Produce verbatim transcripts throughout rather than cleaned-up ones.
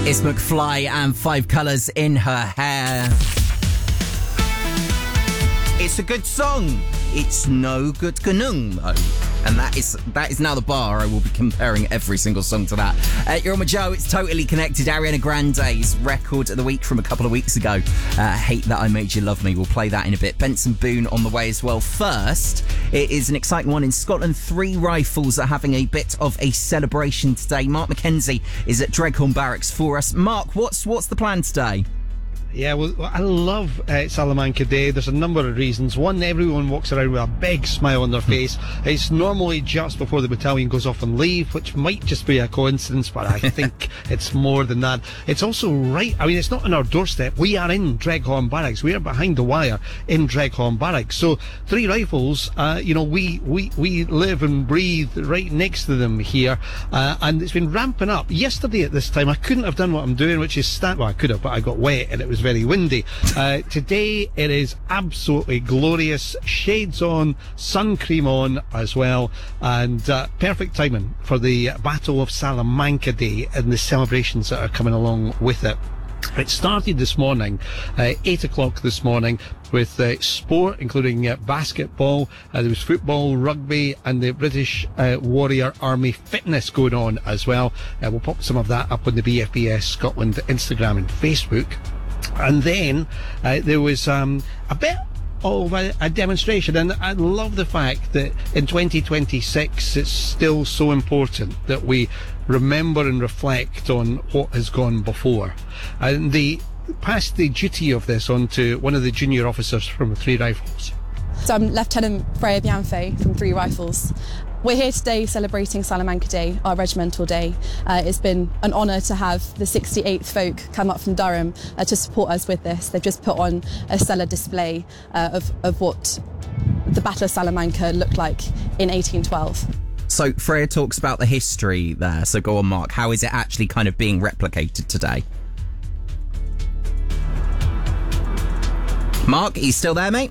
It's McFly and Five Colours in Her Hair. It's a good song. It's no good ganung, though. And that is that is now the bar. I will be comparing every single song to that. Uh, you're on with Joe. It's Totally Connected. Ariana Grande's record of the week from a couple of weeks ago. Uh, Hate That I Made You Love Me. We'll play that in a bit. Benson Boone on the way as well. First, it is an exciting one in Scotland. Three Rifles are having a bit of a celebration today. Mark McKenzie is at Dreghorn Barracks for us. Mark, what's what's the plan today? Yeah, well, I love uh, Salamanca Day. There's a number of reasons. One, everyone walks around with a big smile on their face. It's normally just before the battalion goes off on leave, which might just be a coincidence, but I think it's more than that. It's also right, I mean, it's not on our doorstep. We are in Dreghorn Barracks. We are behind the wire in Dreghorn Barracks. So, Three Rifles, uh, you know, we, we, we live and breathe right next to them here, uh, and it's been ramping up. Yesterday at this time, I couldn't have done what I'm doing, which is stand, well, I could have, but I got wet and it was very windy. Uh, today it is absolutely glorious. Shades on, sun cream on as well, and uh, perfect timing for the Battle of Salamanca Day and the celebrations that are coming along with it. It started this morning, uh, eight o'clock this morning, with uh, sport, including uh, basketball. Uh, there was football, rugby, and the British uh, Warrior Army fitness going on as well. Uh, we'll pop some of that up on the B F B S Scotland Instagram and Facebook. And then uh, there was um, a bit of a, a demonstration, and I love the fact that in twenty twenty-six it's still so important that we remember and reflect on what has gone before. And they passed the duty of this on to one of the junior officers from Three Rifles. So I'm Lieutenant Freya Bianfe from Three Rifles. We're here today celebrating Salamanca Day, our regimental day. Uh, it's been an honour to have the sixty-eighth Folk come up from Durham uh, to support us with this. They've just put on a stellar display uh, of, of what the Battle of Salamanca looked like in eighteen twelve. So Freya talks about the history there. So go on, Mark. How is it actually kind of being replicated today? Mark, are you still there, mate?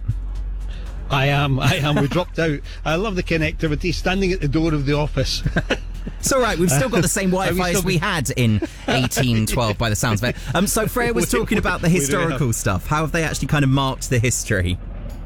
I am, I am. We dropped out. I love the connectivity, standing at the door of the office. It's all right. We've still got the same Wi-Fi as we had in eighteen twelve, by the sounds of it. Um, so Freya was talking about the historical stuff. How have they actually kind of marked the history?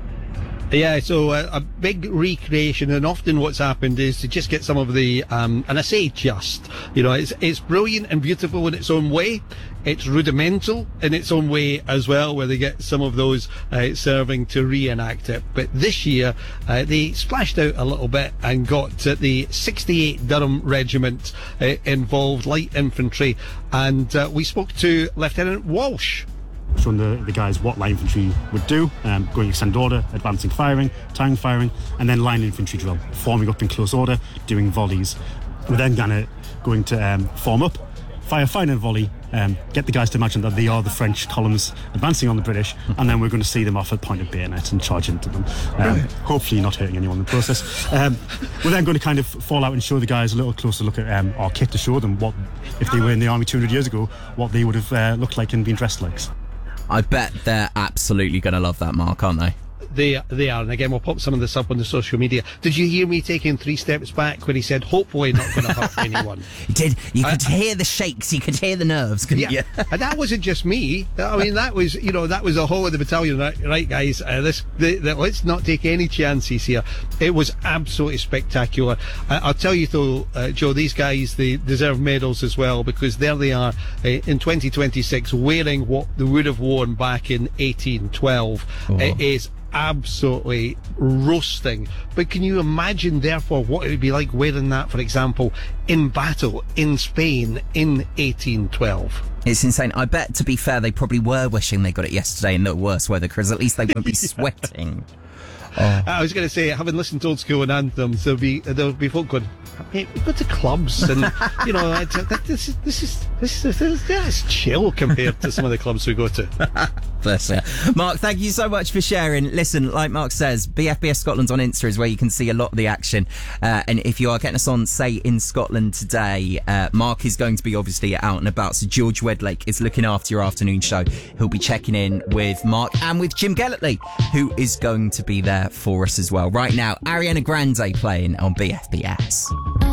Yeah, so uh, a big recreation, and often what's happened is to just get some of the, um, and I say just, you know, it's it's brilliant and beautiful in its own way. It's rudimental in its own way as well, where they get some of those uh, serving to reenact it. But this year, uh, they splashed out a little bit and got uh, the sixty-eighth Durham Regiment uh, involved, light infantry, and uh, we spoke to Lieutenant Walsh. Showing the, the guys what light infantry would do, um, going extend order, advancing firing, tying firing, and then line infantry drill, forming up in close order, doing volleys. We're then gonna going to um, form up, fire final volley, um, get the guys to imagine that they are the French columns advancing on the British, and then we're going to see them off at point of bayonet and charge into them, um, hopefully not hurting anyone in the process. Um, we're then going to kind of fall out and show the guys a little closer look at um, our kit to show them what, if they were in the army two hundred years ago, what they would have uh, looked like and been dressed like. I bet they're absolutely going to love that, Mark, aren't they? They, they are, and again, we'll pop some of this up on the social media. Did you hear me taking three steps back when he said, hopefully not going to hurt anyone? You did. You could uh, hear the shakes, you could hear the nerves, couldn't yeah. you? And that wasn't just me. I mean, that was, you know, that was the whole of the battalion. Right, right guys, uh, this, the, the, let's not take any chances here. It was absolutely spectacular. I, I'll tell you though, uh, Joe, these guys, they deserve medals as well, because there they are uh, in twenty twenty-six wearing what they would have worn back in eighteen twelve. Oh. It is absolutely roasting. But can you imagine therefore what it would be like wearing that, for example, in battle in Spain in eighteen twelve? It's insane. I bet, to be fair, they probably were wishing they got it yesterday in the worst weather, because at least they wouldn't be sweating. Oh. I was going to say, having listened to Old School and Anthems, there'll be there'll be folk going, hey, we go to clubs, and you know, I, this is this is this is, this is yeah, it's chill compared to some of the clubs we go to. Bless you. Mark, thank you so much for sharing. Listen, like Mark says, B F B S Scotland on Insta is where you can see a lot of the action. Uh, and if you are getting us on, say, in Scotland today, uh, Mark is going to be obviously out and about. So George Wedlake is looking after your afternoon show. He'll be checking in with Mark and with Jim Gellertley, who is going to be there for us as well. Right now, Ariana Grande playing on B F B S.